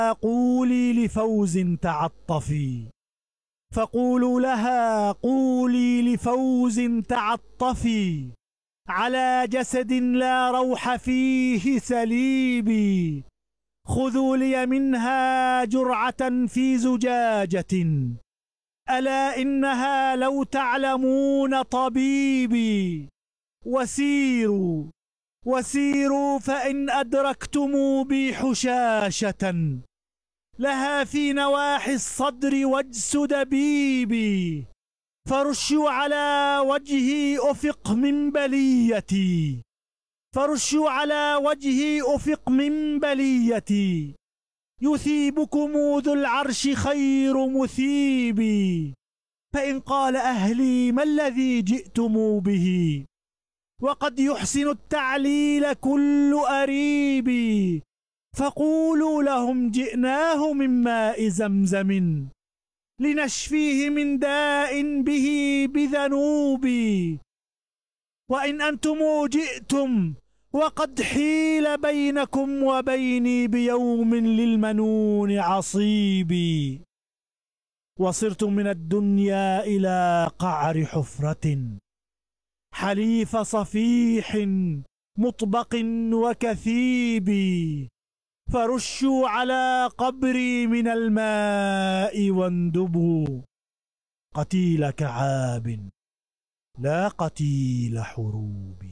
قولي لفوز تعطفي، فقولوا لها قولي لفوز تعطفي، على جسد لا روح فيه سليبي. خذوا لي منها جرعة في زجاجة، ألا إنها لو تعلمون طبيبي. وسيروا وسيروا فإن أدركتم بي حشاشة، لها في نواحي الصدر وجس دبيبي، فرشوا على وجهي أفق من بليتي، فرشوا على وجهي أفق من بليتي، يثيبكم ذو العرش خير مثيبي. فإن قال أهلي ما الذي جئتم به، وقد يحسن التعليل كل أريبي، فقولوا لهم جئناه من ماء زمزم، لنشفيه من داء به بذنوبي. وإن أنتم جئتم وقد حيل بينكم وبيني بيوم للمنون عصيبي، وصرتم من الدنيا إلى قعر حفرة، حليف صفيح مطبق وكثيب، فرشوا على قبري من الماء واندبوا، قتيل كعاب لا قتيل حروب.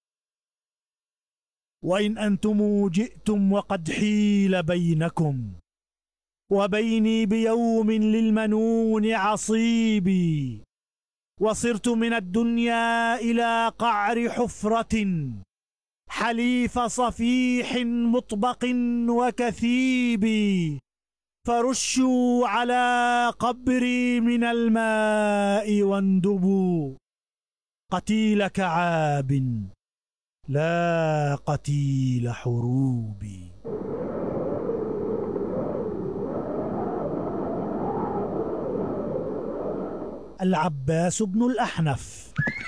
وإن أنتم جئتم وقد حيل بينكم وبيني بيوم للمنون عصيبي، وصرت من الدنيا إلى قعر حفرة، حليف صفيح مطبق وكثيب، فرشوا على قبري من الماء واندبوا، قتيل كعاب لا قتيل حروب. العباس بن الأحنف.